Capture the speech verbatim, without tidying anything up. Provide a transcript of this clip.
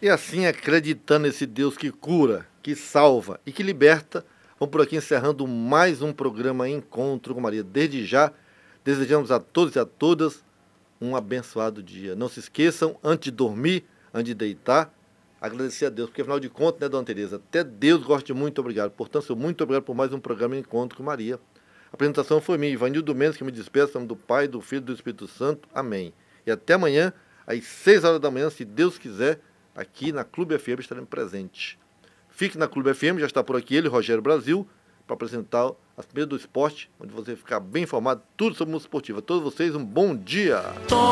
E assim, acreditando nesse Deus que cura, que salva e que liberta, vamos por aqui encerrando mais um programa Encontro com Maria. Desde já, desejamos a todos e a todas um abençoado dia. Não se esqueçam, antes de dormir, antes de deitar, agradecer a Deus, porque afinal de contas, né, Dona Tereza, até Deus gosta de muito obrigado. Portanto, muito obrigado por mais um programa Encontro com Maria. A apresentação foi minha, Ivanildo Mendes, que me despeço, em nome do Pai, do Filho e do Espírito Santo. Amém. E até amanhã, às seis horas da manhã, se Deus quiser, aqui na Clube F M estaremos presentes. Fique na Clube F M, já está por aqui ele, Rogério Brasil, para apresentar as primeiras do esporte, onde você ficar bem informado, tudo sobre música esportiva. A todos vocês, um bom dia!